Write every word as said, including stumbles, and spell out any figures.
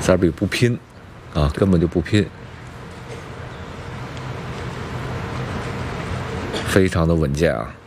三比不拼啊，根本就不拼，非常的稳健啊。